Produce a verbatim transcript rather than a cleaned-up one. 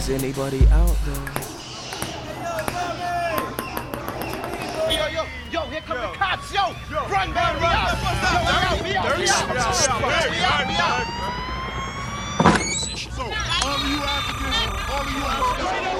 anybody out there? Yo, yo, yo, here come the cops, yo! Run, man, we out! Yo, we out, we out, we out! We out, we out! So, all of you Africans, all of you Africans,